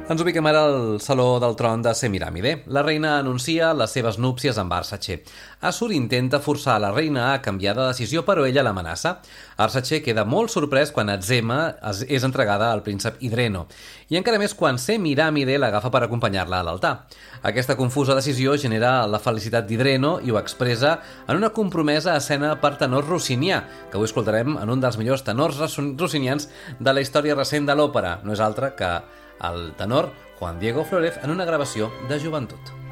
Ens ubiquem ara al Saló del Tron de Semiramide. La reina anuncia les seves núpcies amb Arsace. Assur intenta forçar la reina a canviar de decisió, però ella l'amenaça. Arsace queda molt sorprès quan Atzema és entregada al príncep Idreno, i encara més quan Semiramide l'agafa per acompanyar-la a l'altar. Aquesta confusa decisió genera la felicitat d'Idreno i ho expressa en una compromesa escena per tenor rossinià, que avui escoltarem en un dels millors tenors rossinians de la història recent de l'òpera. No és altre que el tenor Juan Diego Flórez en una gravació de joventut.